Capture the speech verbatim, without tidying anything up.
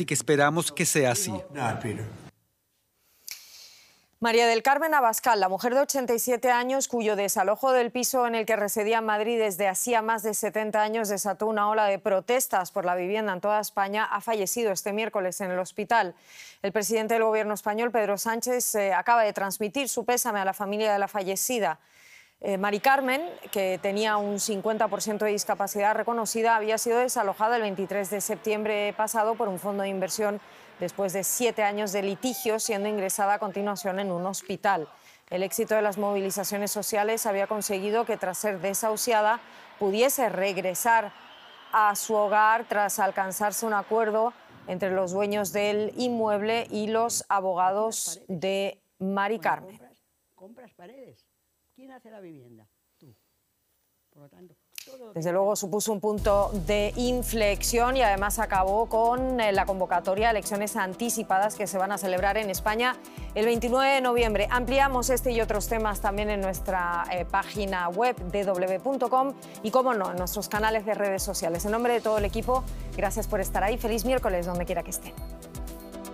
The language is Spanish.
Así que esperamos que sea así. María del Carmen Abascal, la mujer de ochenta y siete años cuyo desalojo del piso en el que residía en Madrid desde hacía más de setenta años desató una ola de protestas por la vivienda en toda España, ha fallecido este miércoles en el hospital. El presidente del Gobierno español, Pedro Sánchez, eh, acaba de transmitir su pésame a la familia de la fallecida. Eh, Mari Carmen, que tenía un cincuenta por ciento de discapacidad reconocida, había sido desalojada el veintitrés de septiembre pasado por un fondo de inversión después de siete años de litigio, siendo ingresada a continuación en un hospital. El éxito de las movilizaciones sociales había conseguido que, tras ser desahuciada, pudiese regresar a su hogar tras alcanzarse un acuerdo entre los dueños del inmueble y los abogados de Mari Carmen. Compras paredes. ¿Quién hace la vivienda? Tú. Por lo tanto, todo... Desde luego supuso un punto de inflexión y además acabó con la convocatoria a elecciones anticipadas que se van a celebrar en España el veintinueve de noviembre. Ampliamos este y otros temas también en nuestra eh, página web d w punto com y, como no, en nuestros canales de redes sociales. En nombre de todo el equipo, gracias por estar ahí. Feliz miércoles donde quiera que estén.